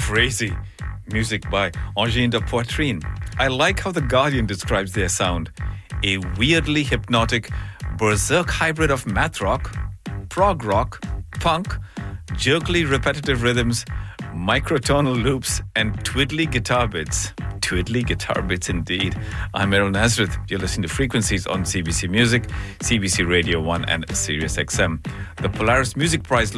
crazy. Music by Angine de Poitrine. I like how The Guardian describes their sound. A weirdly hypnotic, berserk hybrid of math rock, prog rock, punk, jerkily repetitive rhythms, microtonal loops, and twiddly guitar bits. Twiddly guitar bits indeed. I'm Errol Nazareth. You're listening to Frequencies on CBC Music, CBC Radio 1 and Sirius XM. The Polaris Music Prize